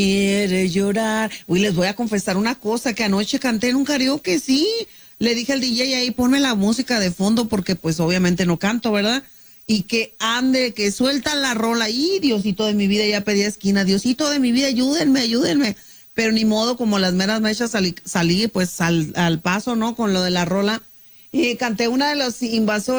quiere llorar. Uy, les voy a confesar una cosa, que anoche canté en un karaoke, sí. Le dije al DJ ahí, ponme la música de fondo porque pues obviamente no canto, ¿verdad? Y que ande, que suelta la rola. Y Diosito de mi vida, ya pedí esquina. Diosito de mi vida, ayúdenme, ayúdenme. Pero ni modo, como las meras mechas salí pues al paso, ¿no? Con lo de la rola. Y canté una de los invasores.